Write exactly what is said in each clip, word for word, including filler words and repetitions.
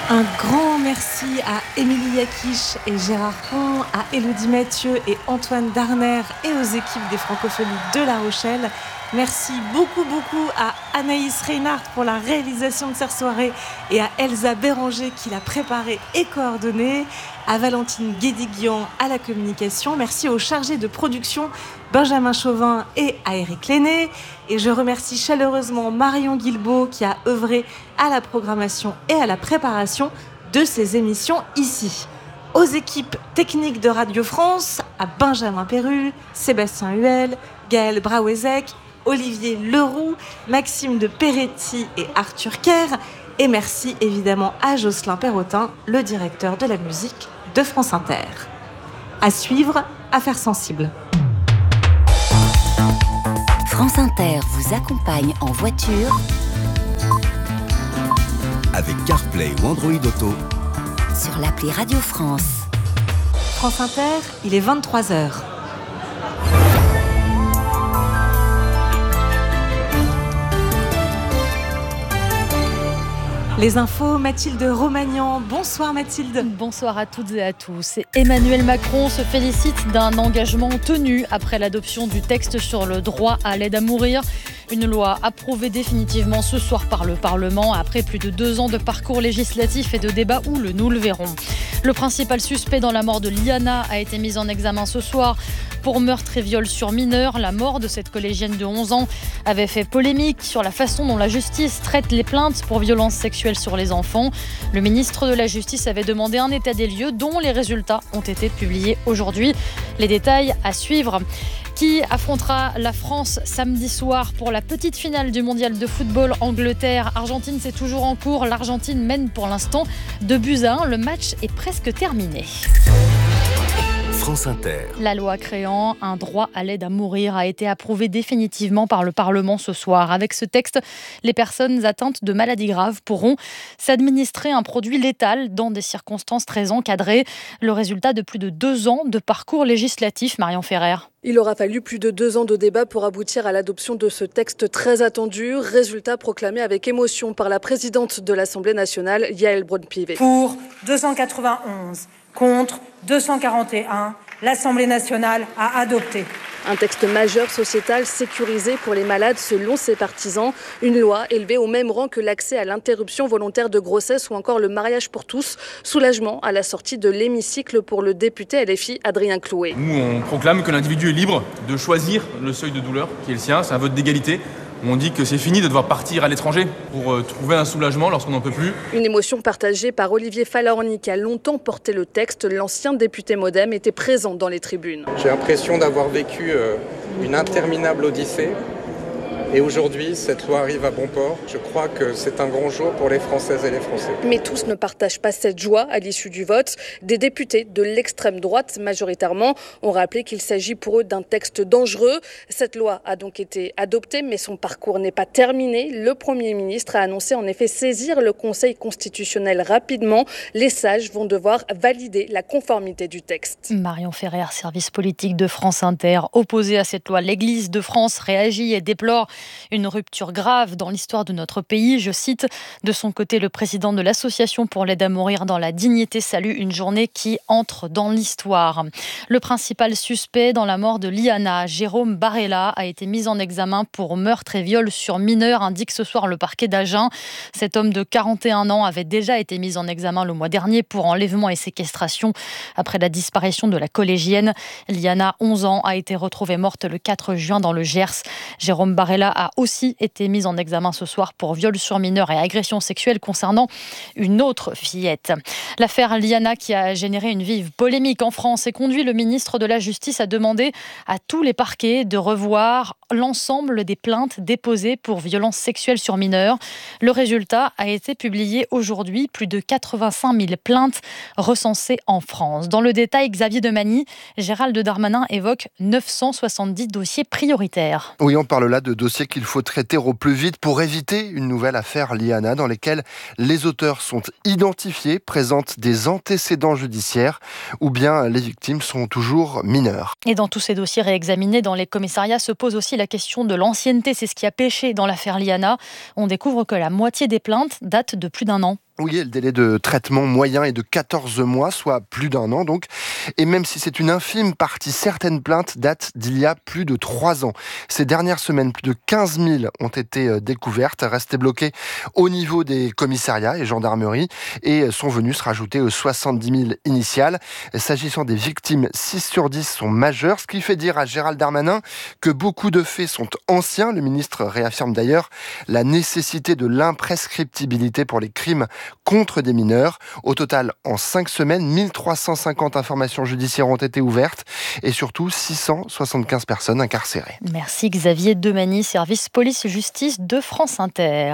Un grand merci à Émilie Yakish et Gérard Pont, à Élodie Mathieu et Antoine Darner et aux équipes des Francophonies de La Rochelle. Merci beaucoup, beaucoup à Anaïs Reinhardt pour la réalisation de cette soirée et à Elsa Béranger qui l'a préparée et coordonnée, à Valentine Guédiguian à la communication. Merci aux chargés de production Benjamin Chauvin et à Eric Lenné. Et je remercie chaleureusement Marion Guilbault qui a œuvré à la programmation et à la préparation de ces émissions ici. Aux équipes techniques de Radio France, à Benjamin Perru, Sébastien Huel, Gaël Brauezek, Olivier Leroux, Maxime de Peretti et Arthur Kerr. Et merci évidemment à Jocelyn Perrotin, le directeur de la musique de France Inter. À suivre, Affaires sensibles. France Inter vous accompagne en voiture avec CarPlay ou Android Auto sur l'appli Radio France. France Inter, il est vingt-trois heures. Les infos, Mathilde Romagnan. Bonsoir Mathilde. Bonsoir à toutes et à tous. Emmanuel Macron se félicite d'un engagement tenu après l'adoption du texte sur le droit à l'aide à mourir. Une loi approuvée définitivement ce soir par le Parlement après plus de deux ans de parcours législatif et de débats houleux, nous le verrons. Le principal suspect dans la mort de Liana a été mis en examen ce soir pour meurtre et viol sur mineur. La mort de cette collégienne de onze ans avait fait polémique sur la façon dont la justice traite les plaintes pour violences sexuelles sur les enfants. Le ministre de la Justice avait demandé un état des lieux dont les résultats ont été publiés aujourd'hui. Les détails à suivre. Qui affrontera la France samedi soir pour la petite finale du mondial de football Angleterre-Argentine, c'est toujours en cours. L'Argentine mène pour l'instant deux buts à un. Le match est presque terminé. France Inter. La loi créant un droit à l'aide à mourir a été approuvée définitivement par le Parlement ce soir. Avec ce texte, les personnes atteintes de maladies graves pourront s'administrer un produit létal dans des circonstances très encadrées. Le résultat de plus de deux ans de parcours législatif, Marion Ferrer. Il aura fallu plus de deux ans de débat pour aboutir à l'adoption de ce texte très attendu. Résultat proclamé avec émotion par la présidente de l'Assemblée nationale, Yaël Braun-Pivet. Pour deux cent quatre-vingt-onze, contre deux cent quarante et un, l'Assemblée nationale a adopté. Un texte majeur sociétal sécurisé pour les malades selon ses partisans. Une loi élevée au même rang que l'accès à l'interruption volontaire de grossesse ou encore le mariage pour tous. Soulagement à la sortie de l'hémicycle pour le député L F I Adrien Clouet. Nous, on proclame que l'individu est libre de choisir le seuil de douleur qui est le sien. C'est un vote d'égalité. On dit que c'est fini de devoir partir à l'étranger pour euh, trouver un soulagement lorsqu'on n'en peut plus. Une émotion partagée par Olivier Falorni qui a longtemps porté le texte. L'ancien député Modem était présent dans les tribunes. J'ai l'impression d'avoir vécu euh, une interminable odyssée. Et aujourd'hui, cette loi arrive à bon port. Je crois que c'est un grand jour pour les Françaises et les Français. Mais tous ne partagent pas cette joie à l'issue du vote. Des députés de l'extrême droite, majoritairement, ont rappelé qu'il s'agit pour eux d'un texte dangereux. Cette loi a donc été adoptée, mais son parcours n'est pas terminé. Le Premier ministre a annoncé en effet saisir le Conseil constitutionnel rapidement. Les sages vont devoir valider la conformité du texte. Marion Ferrer, service politique de France Inter. Opposée à cette loi, l'Église de France réagit et déplore une rupture grave dans l'histoire de notre pays. Je cite, de son côté, le président de l'Association pour l'aide à mourir dans la dignité salue une journée qui entre dans l'histoire. Le principal suspect dans la mort de Liana, Jérôme Barella, a été mis en examen pour meurtre et viol sur mineur, indique ce soir le parquet d'Agen. Cet homme de quarante et un ans avait déjà été mis en examen le mois dernier pour enlèvement et séquestration après la disparition de la collégienne. Liana, onze ans, a été retrouvée morte le quatre juin dans le Gers. Jérôme Barella a aussi été mise en examen ce soir pour viol sur mineur et agression sexuelle concernant une autre fillette. L'affaire Liana qui a généré une vive polémique en France et conduit le ministre de la Justice à demander à tous les parquets de revoir l'ensemble des plaintes déposées pour violences sexuelles sur mineurs. Le résultat a été publié aujourd'hui, plus de quatre-vingt-cinq mille plaintes recensées en France. Dans le détail, Xavier Demagny, Gérald Darmanin évoque neuf cent soixante-dix dossiers prioritaires. Oui, on parle là de dossiers qu'il faut traiter au plus vite pour éviter une nouvelle affaire Liana dans lesquelles les auteurs sont identifiés, présentent des antécédents judiciaires ou bien les victimes sont toujours mineures. Et dans tous ces dossiers réexaminés dans les commissariats se pose aussi la question de l'ancienneté. C'est ce qui a péché dans l'affaire Liana. On découvre que la moitié des plaintes datent de plus d'un an. Oui, le délai de traitement moyen est de quatorze mois, soit plus d'un an donc. Et même si c'est une infime partie, certaines plaintes datent d'il y a plus de trois ans. Ces dernières semaines, plus de quinze mille ont été découvertes, restées bloquées au niveau des commissariats et gendarmeries et sont venues se rajouter aux soixante-dix mille initiales. S'agissant des victimes, six sur dix sont majeures, ce qui fait dire à Gérald Darmanin que beaucoup de faits sont anciens. Le ministre réaffirme d'ailleurs la nécessité de l'imprescriptibilité pour les crimes contre des mineurs. Au total, en cinq semaines, mille trois cent cinquante informations judiciaires ont été ouvertes et surtout six cent soixante-quinze personnes incarcérées. Merci Xavier Demany, service police-justice de France Inter.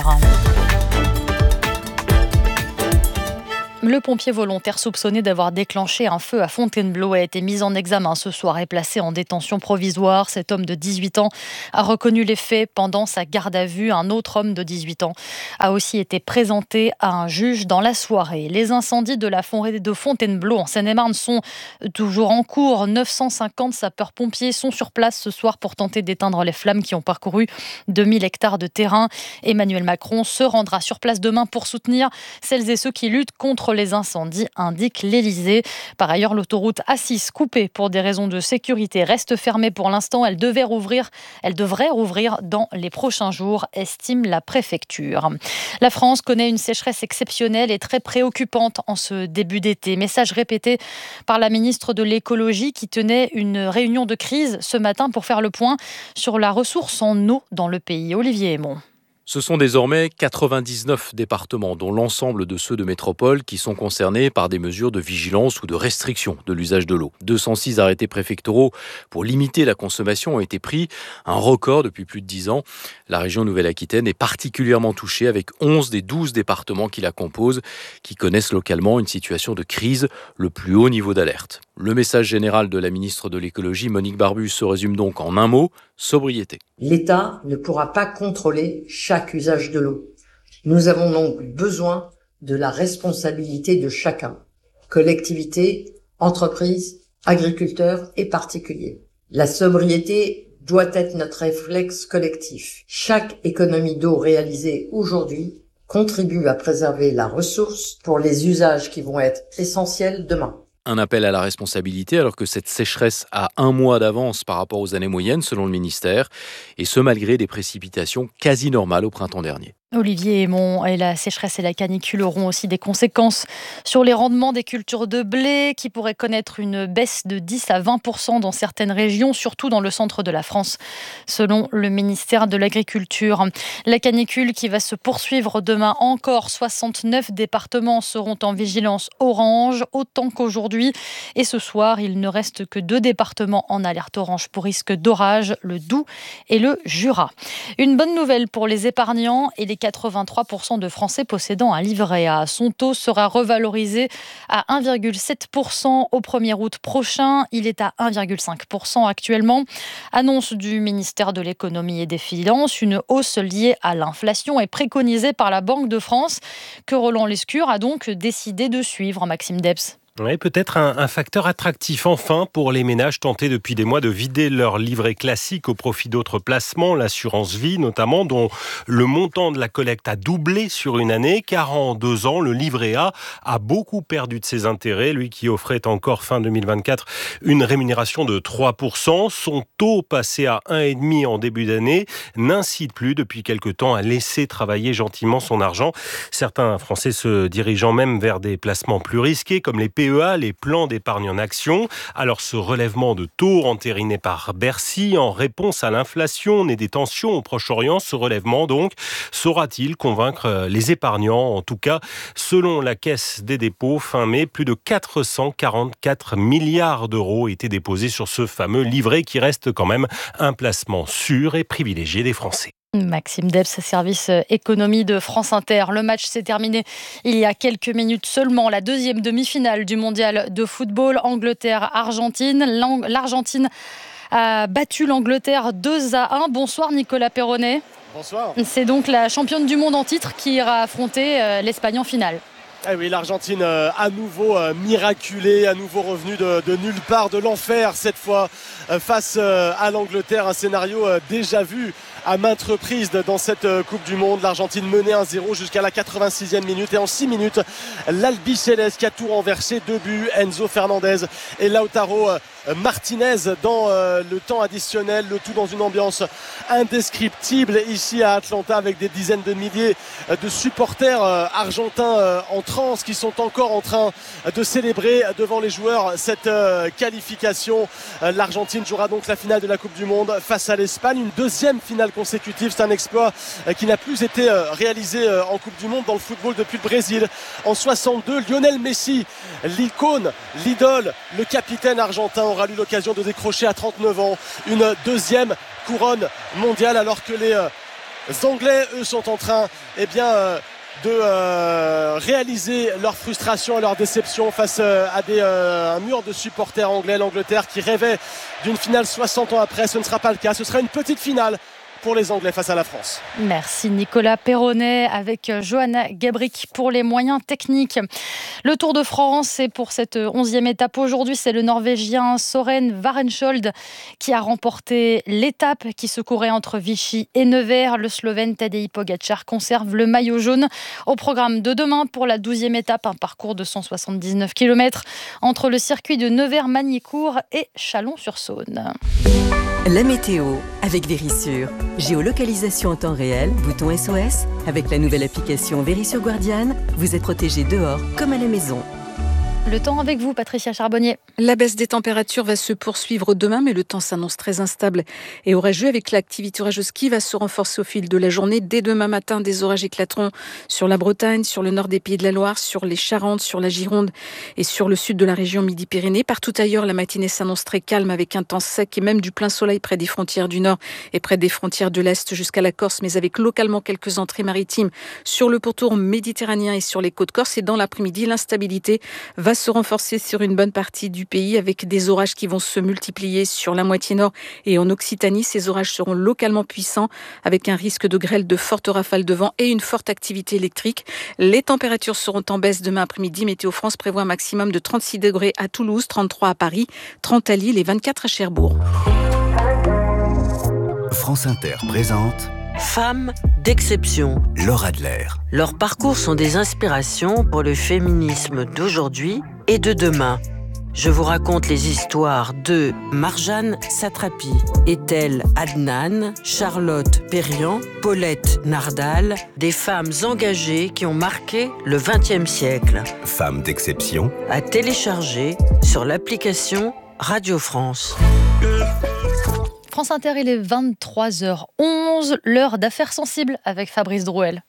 Le pompier volontaire soupçonné d'avoir déclenché un feu à Fontainebleau a été mis en examen ce soir et placé en détention provisoire. Cet homme de dix-huit ans a reconnu les faits pendant sa garde à vue. Un autre homme de dix-huit ans a aussi été présenté à un juge dans la soirée. Les incendies de la forêt de Fontainebleau en Seine-et-Marne sont toujours en cours. neuf cent cinquante sapeurs-pompiers sont sur place ce soir pour tenter d'éteindre les flammes qui ont parcouru deux mille hectares de terrain. Emmanuel Macron se rendra sur place demain pour soutenir celles et ceux qui luttent contre les incendies, indique l'Élysée. Par ailleurs, l'autoroute A six, coupée pour des raisons de sécurité, reste fermée pour l'instant. Elle devait rouvrir, elle devrait rouvrir dans les prochains jours, estime la préfecture. La France connaît une sécheresse exceptionnelle et très préoccupante en ce début d'été. Message répété par la ministre de l'Écologie qui tenait une réunion de crise ce matin pour faire le point sur la ressource en eau dans le pays. Olivier Aymon. Ce sont désormais quatre-vingt-dix-neuf départements, dont l'ensemble de ceux de métropole, qui sont concernés par des mesures de vigilance ou de restriction de l'usage de l'eau. deux cent six arrêtés préfectoraux pour limiter la consommation ont été pris, un record depuis plus de dix ans. La région Nouvelle-Aquitaine est particulièrement touchée avec onze des douze départements qui la composent, qui connaissent localement une situation de crise, le plus haut niveau d'alerte. Le message général de la ministre de l'Écologie, Monique Barbu, se résume donc en un mot, sobriété. L'État ne pourra pas contrôler chaque usage de l'eau. Nous avons donc besoin de la responsabilité de chacun, collectivités, entreprises, agriculteurs et particuliers. La sobriété doit être notre réflexe collectif. Chaque économie d'eau réalisée aujourd'hui contribue à préserver la ressource pour les usages qui vont être essentiels demain. Un appel à la responsabilité alors que cette sécheresse a un mois d'avance par rapport aux années moyennes selon le ministère, et ce malgré des précipitations quasi normales au printemps dernier. Olivier Aymon, et la sécheresse et la canicule auront aussi des conséquences sur les rendements des cultures de blé qui pourraient connaître une baisse de dix à vingt pour cent dans certaines régions, surtout dans le centre de la France, selon le ministère de l'Agriculture. La canicule qui va se poursuivre demain encore. soixante-neuf départements seront en vigilance orange, autant qu'aujourd'hui. Et ce soir, il ne reste que deux départements en alerte orange pour risque d'orage, le Doubs et le Jura. Une bonne nouvelle pour les épargnants et les quatre-vingt-trois pour cent de Français possédant un livret A. Son taux sera revalorisé à un virgule sept pour cent au premier août prochain. Il est à un virgule cinq pour cent actuellement. Annonce du ministère de l'Économie et des Finances. Une hausse liée à l'inflation est préconisée par la Banque de France, que Roland Lescure a donc décidé de suivre. Maxime Debs. Oui, peut-être un, un facteur attractif enfin pour les ménages tentés depuis des mois de vider leur livret classique au profit d'autres placements, l'assurance vie notamment, dont le montant de la collecte a doublé sur une année, car en deux ans, le livret A a beaucoup perdu de ses intérêts, lui qui offrait encore fin deux mille vingt-quatre une rémunération de trois pour cent. Son taux passé à un virgule cinq pour cent en début d'année n'incite plus depuis quelque temps à laisser travailler gentiment son argent. Certains Français se dirigeant même vers des placements plus risqués comme les P E A, les plans d'épargne en action. Alors ce relèvement de taux entériné par Bercy en réponse à l'inflation née des tensions au Proche-Orient, ce relèvement donc, saura-t-il convaincre les épargnants? En tout cas, selon la Caisse des dépôts, fin mai, plus de quatre cent quarante-quatre milliards d'euros étaient déposés sur ce fameux livret qui reste quand même un placement sûr et privilégié des Français. Maxime Debs, service économie de France Inter. Le match s'est terminé il y a quelques minutes seulement. La deuxième demi-finale du mondial de football, Angleterre-Argentine. L'Argentine a battu l'Angleterre deux à un. Bonsoir Nicolas Perronnet. Bonsoir. C'est donc la championne du monde en titre qui ira affronter l'Espagne en finale. Eh oui, l'Argentine euh, à nouveau euh, miraculée, à nouveau revenue de, de nulle part, de l'enfer cette fois euh, face euh, à l'Angleterre. Un scénario euh, déjà vu à maintes reprises dans cette euh, Coupe du Monde. L'Argentine menait un zéro jusqu'à la quatre-vingt-sixième minute et en six minutes, l'Albiceleste qui a tout renversé. Deux buts, Enzo Fernandez et Lautaro euh, Martinez dans euh, le temps additionnel. Le tout dans une ambiance indescriptible ici à Atlanta avec des dizaines de milliers euh, de supporters euh, argentins euh, en transe qui sont encore en train de célébrer devant les joueurs cette euh, qualification. Euh, L'Argentine jouera donc la finale de la Coupe du Monde face à l'Espagne, une deuxième finale consécutive. C'est un exploit euh, qui n'a plus été euh, réalisé euh, en Coupe du Monde dans le football depuis le Brésil en soixante-deux. Lionel Messi, l'icône, l'idole, le capitaine argentin aura eu l'occasion de décrocher à trente-neuf ans une deuxième couronne mondiale, alors que les euh, Anglais, eux, sont en train eh bien, euh, de euh, réaliser leur frustration et leur déception face euh, à des, euh, un mur de supporters anglais. L'Angleterre qui rêvait d'une finale soixante ans après, ce ne sera pas le cas. Ce sera une petite finale pour les Anglais face à la France. Merci Nicolas Perronnet avec Johanna Gabrick pour les moyens techniques. Le Tour de France, et pour cette onzième étape aujourd'hui, c'est le Norvégien Søren Varenshold qui a remporté l'étape qui se courait entre Vichy et Nevers. Le Slovène Tadej Pogačar conserve le maillot jaune. Au programme de demain pour la douzième étape, un parcours de cent soixante-dix-neuf kilomètres entre le circuit de Nevers-Magny-Cours et Chalon-sur-Saône. La météo avec Vérissure. Géolocalisation en temps réel, bouton S O S. Avec la nouvelle application Vérissure Guardian, vous êtes protégé dehors comme à la maison. Le temps avec vous, Patricia Charbonnier. La baisse des températures va se poursuivre demain, mais le temps s'annonce très instable et orageux, avec l'activité orageuse qui va se renforcer au fil de la journée. Dès demain matin, des orages éclateront sur la Bretagne, sur le nord des Pays de la Loire, sur les Charentes, sur la Gironde et sur le sud de la région Midi-Pyrénées. Partout ailleurs, la matinée s'annonce très calme avec un temps sec et même du plein soleil près des frontières du nord et près des frontières de l'est jusqu'à la Corse, mais avec localement quelques entrées maritimes sur le pourtour méditerranéen et sur les côtes corses. Et dans l'après-midi, l'instabilité va se renforcer sur une bonne partie du pays avec des orages qui vont se multiplier sur la moitié nord et en Occitanie. Ces orages seront localement puissants avec un risque de grêle, de fortes rafales de vent et une forte activité électrique. Les températures seront en baisse demain après-midi. Météo France prévoit un maximum de trente-six degrés à Toulouse, trente-trois à Paris, trente à Lille et vingt-quatre à Cherbourg. France Inter présente Femmes d'exception. Laura Adler. Leurs parcours sont des inspirations pour le féminisme d'aujourd'hui et de demain. Je vous raconte les histoires de Marjane Satrapi, Ethel Adnan, Charlotte Perriand, Paulette Nardal, des femmes engagées qui ont marqué le vingtième siècle. Femmes d'exception. À télécharger sur l'application Radio France. France Inter, il est vingt-trois heures onze, l'heure d'affaires sensibles avec Fabrice Drouel.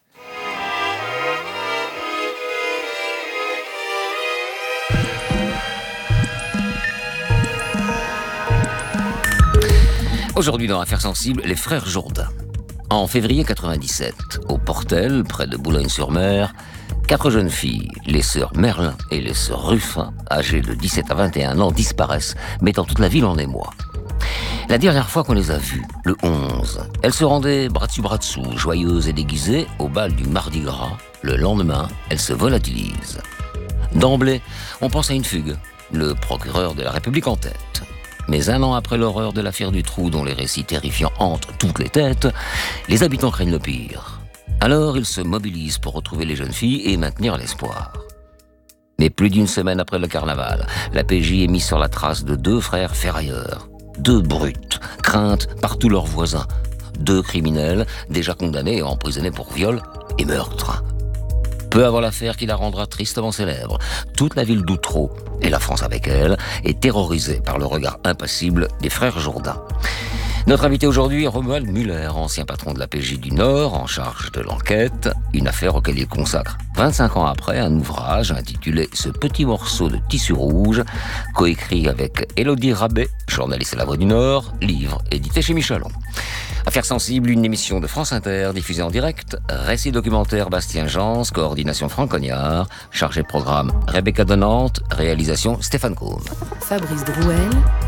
Aujourd'hui dans Affaires sensibles, les frères Jourdain. En février quatre-vingt-dix-sept, au Portel, près de Boulogne-sur-Mer, quatre jeunes filles, les sœurs Merlin et les sœurs Ruffin, âgées de dix-sept à vingt et un ans, disparaissent, mettant toute la ville en émoi. La dernière fois qu'on les a vues, le onze, elles se rendaient bras dessus bras dessous, joyeuses et déguisées, au bal du Mardi Gras. Le lendemain, elles se volatilisent. D'emblée, on pense à une fugue, le procureur de la République en tête. Mais un an après l'horreur de l'affaire du Trou, dont les récits terrifiants hantent toutes les têtes, les habitants craignent le pire. Alors ils se mobilisent pour retrouver les jeunes filles et maintenir l'espoir. Mais plus d'une semaine après le carnaval, la P J est mise sur la trace de deux frères ferrailleurs. Deux brutes, craintes par tous leurs voisins. Deux criminels, déjà condamnés et emprisonnés pour viol et meurtre. Peu avant l'affaire qui la rendra tristement célèbre, toute la ville d'Outreau, et la France avec elle, est terrorisée par le regard impassible des frères Jourdain. Notre invité aujourd'hui est Romuald Muller, ancien patron de la P J du Nord, en charge de l'enquête, une affaire auquel il consacre vingt-cinq ans après un ouvrage intitulé « Ce petit morceau de tissu rouge », coécrit avec Élodie Rabet, journaliste à La Voix du Nord, livre édité chez Michelon. Affaires sensibles, une émission de France Inter, diffusée en direct, récit documentaire Bastien Jans, coordination Franck Cognard, chargé de programme Rebecca Donante, réalisation Stéphane Combe. Fabrice Drouel.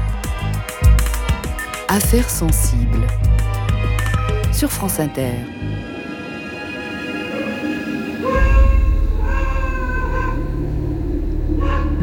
Affaires sensibles sur France Inter.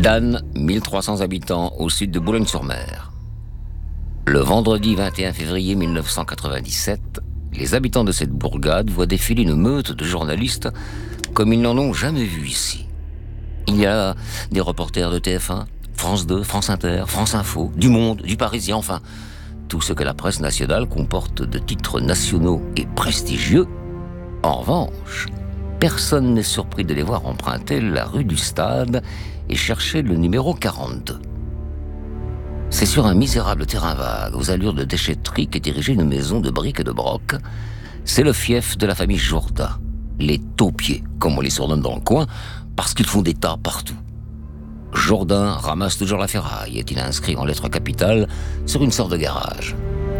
Dan, mille trois cents habitants au sud de Boulogne-sur-Mer. Le vendredi vingt et un février mille neuf cent quatre-vingt-dix-sept, les habitants de cette bourgade voient défiler une meute de journalistes comme ils n'en ont jamais vu ici. Il y a des reporters de T F un, France deux, France Inter, France Info, du Monde, du Parisien, enfin, tout ce que la presse nationale comporte de titres nationaux et prestigieux. En revanche, personne n'est surpris de les voir emprunter la rue du Stade et chercher le numéro quarante-deux. C'est sur un misérable terrain vague, aux allures de déchetterie, qu'est dirigée une maison de briques et de broc. C'est le fief de la famille Jourdain, les taupiers, comme on les surnomme dans le coin, parce qu'ils font des tas partout. Jourdain ramasse toujours la ferraille, est-il inscrit en lettres capitales sur une sorte de garage.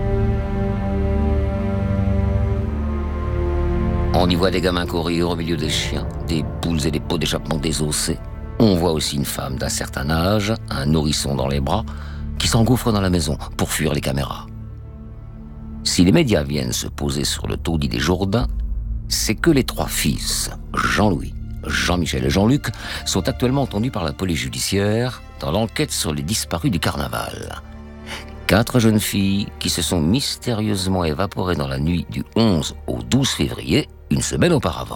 On y voit des gamins courir au milieu des chiens, des poules et des pots d'échappement désossés. On voit aussi une femme d'un certain âge, un nourrisson dans les bras, qui s'engouffre dans la maison pour fuir les caméras. Si les médias viennent se poser sur le taudis des Jourdain, c'est que les trois fils, Jean-Louis, Jean-Michel et Jean-Luc, sont actuellement entendus par la police judiciaire dans l'enquête sur les disparus du carnaval. Quatre jeunes filles qui se sont mystérieusement évaporées dans la nuit du onze au douze février, une semaine auparavant.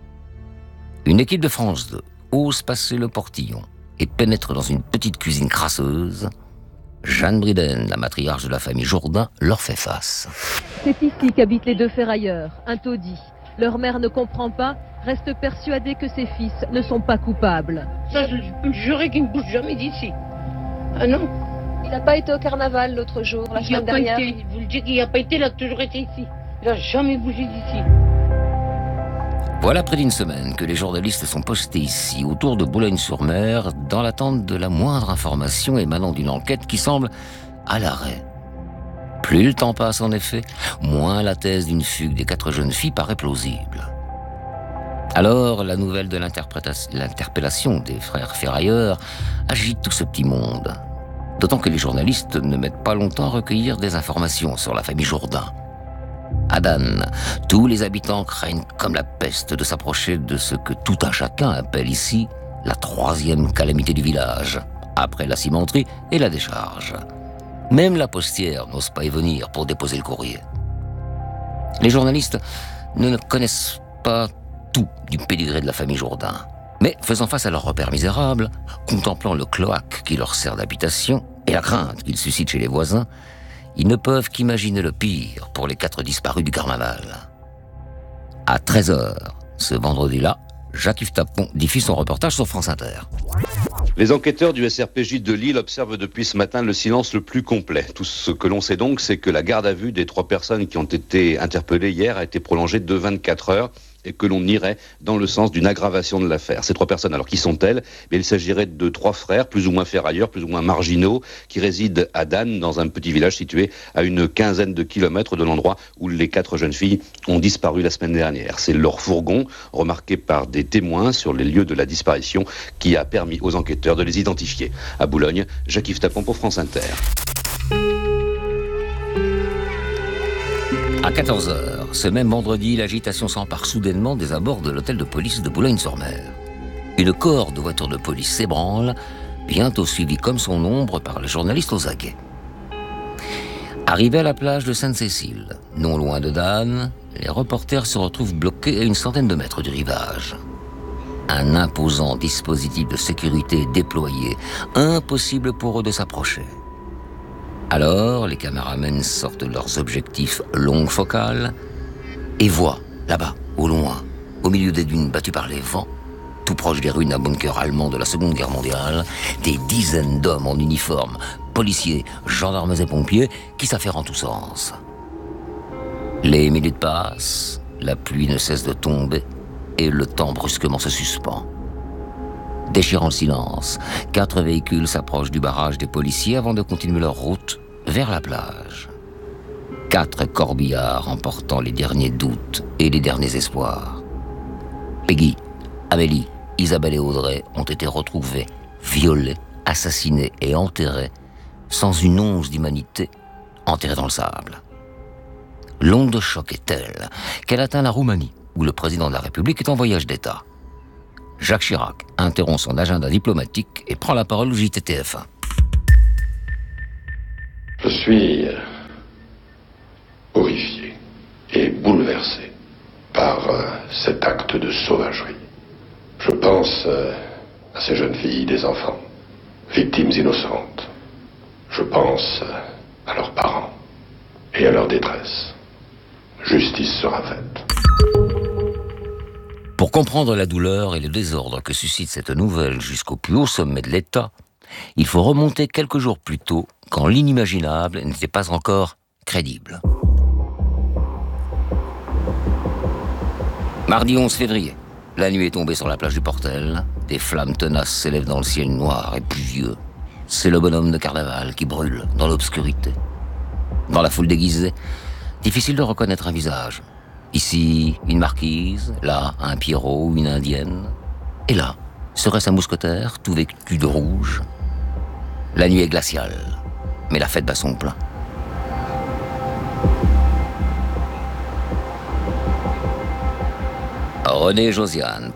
Une équipe de France deux ose passer le portillon et pénètre dans une petite cuisine crasseuse. Jeanne Briden, la matriarche de la famille Jourdain, leur fait face. C'est ici qu'habitent les deux ferrailleurs, un taudis. Leur mère ne comprend pas, reste persuadée que ses fils ne sont pas coupables. Ça, je peux jurer qu'il ne bouge jamais d'ici. Ah non. Il n'a pas été au carnaval l'autre jour, la semaine dernière. Il vous le dis qu'il n'a pas été, il a toujours été ici. Il n'a jamais bougé d'ici. Voilà près d'une semaine que les journalistes sont postés ici, autour de Boulogne-sur-Mer, dans l'attente de la moindre information émanant d'une enquête qui semble à l'arrêt. Plus le temps passe en effet, moins la thèse d'une fugue des quatre jeunes filles paraît plausible. Alors, la nouvelle de l'interpellation des frères ferrailleurs agite tout ce petit monde. D'autant que les journalistes ne mettent pas longtemps à recueillir des informations sur la famille Jourdain. À Dan, tous les habitants craignent comme la peste de s'approcher de ce que tout un chacun appelle ici la troisième calamité du village, après la cimenterie et la décharge. Même la postière n'ose pas y venir pour déposer le courrier. Les journalistes ne connaissent pas tout du pédigré de la famille Jourdain. Mais faisant face à leurs repères misérables, contemplant le cloaque qui leur sert d'habitation et la crainte qu'ils suscitent chez les voisins, ils ne peuvent qu'imaginer le pire pour les quatre disparus du carnaval. À treize heures, ce vendredi-là, Jacques-Yves Tapon diffuse son reportage sur France Inter. Les enquêteurs du S R P J de Lille observent depuis ce matin le silence le plus complet. Tout ce que l'on sait donc, c'est que la garde à vue des trois personnes qui ont été interpellées hier a été prolongée de vingt-quatre heures et que l'on irait dans le sens d'une aggravation de l'affaire. Ces trois personnes, alors qui sont-elles ? Mais il s'agirait de trois frères, plus ou moins ferrailleurs, plus ou moins marginaux, qui résident à Dan, dans un petit village situé à une quinzaine de kilomètres de l'endroit où les quatre jeunes filles ont disparu la semaine dernière. C'est leur fourgon, remarqué par des témoins sur les lieux de la disparition, qui a permis aux enquêteurs de les identifier. À Boulogne, Jacques-Yves Tapon pour France Inter. À quatorze heures, ce même vendredi, l'agitation s'empare soudainement des abords de l'hôtel de police de Boulogne-sur-Mer. Une cohorte de voitures de police s'ébranle, bientôt suivie comme son ombre par le journaliste aux aguets. Arrivés à la plage de Sainte-Cécile, non loin de Dan, les reporters se retrouvent bloqués à une centaine de mètres du rivage. Un imposant dispositif de sécurité est déployé, impossible pour eux de s'approcher. Alors, les caméramens sortent leurs objectifs longue focale et voient, là-bas, au loin, au milieu des dunes battues par les vents, tout proche des ruines d'un bunker allemand de la Seconde Guerre mondiale, des dizaines d'hommes en uniforme, policiers, gendarmes et pompiers, qui s'affairent en tous sens. Les minutes passent, la pluie ne cesse de tomber et le temps brusquement se suspend. Déchirant le silence, quatre véhicules s'approchent du barrage des policiers avant de continuer leur route vers la plage. Quatre corbillards emportant les derniers doutes et les derniers espoirs. Peggy, Amélie, Isabelle et Audrey ont été retrouvés, violés, assassinés et enterrés, sans une once d'humanité, enterrés dans le sable. L'onde de choc est telle qu'elle atteint la Roumanie, où le président de la République est en voyage d'État. Jacques Chirac interrompt son agenda diplomatique et prend la parole au J T T F un. Je suis horrifié et bouleversé par euh, cet acte de sauvagerie. Je pense euh, à ces jeunes filles, des enfants, victimes innocentes. Je pense euh, à leurs parents et à leur détresse. Justice sera faite. Pour comprendre la douleur et le désordre que suscite cette nouvelle jusqu'au plus haut sommet de l'État, il faut remonter quelques jours plus tôt, quand l'inimaginable n'était pas encore crédible. Mardi onze février, la nuit est tombée sur la plage du Portel, des flammes tenaces s'élèvent dans le ciel noir et pluvieux. C'est le bonhomme de carnaval qui brûle dans l'obscurité. Dans la foule déguisée, difficile de reconnaître un visage. Ici, une marquise, là, un Pierrot ou une indienne. Et là, serait-ce un mousquetaire, tout vêtu de rouge? La nuit est glaciale, mais la fête bat son plein. René et Josiane